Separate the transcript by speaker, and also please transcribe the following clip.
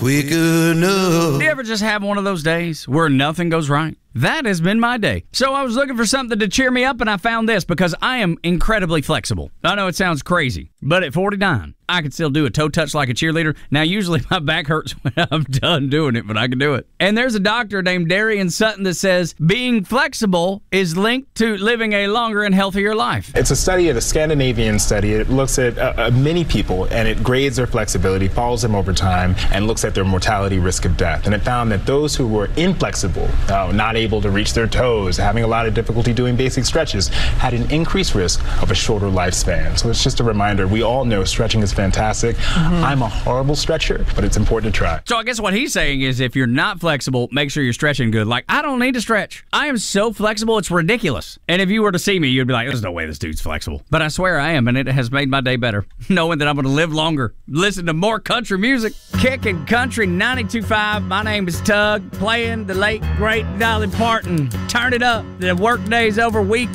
Speaker 1: Waking up.
Speaker 2: Do you ever just have one of those days where nothing goes right? That has been my day. So I was looking for something to cheer me up, and I found this because I am incredibly flexible. I know it sounds crazy, but at 49, I can still do a toe touch like a cheerleader. Now, usually my back hurts when I'm done doing it, but I can do it. And there's a doctor named Darian Sutton that says being flexible is linked to living a longer and healthier life.
Speaker 3: It's a study, a Scandinavian study. It looks at many people, and it grades their flexibility, follows them over time, and looks at their mortality risk of death. And it found that those who were inflexible, not able to reach their toes, having a lot of difficulty doing basic stretches, had an increased risk of a shorter lifespan. So it's just a reminder, we all know stretching is fantastic. I'm a horrible stretcher, but it's important to try.
Speaker 2: So I guess what he's saying is if you're not flexible, make sure you're stretching good. Like, I don't need to stretch. I am so flexible, it's ridiculous. And if you were to see me, you'd be like, there's no way this dude's flexible. But I swear I am, and it has made my day better, knowing that I'm going to live longer, listen to more country music. Kicking Country 92.5. My name is Tug, playing the late, great Dolly Parton. Turn it up. The work day's over. Week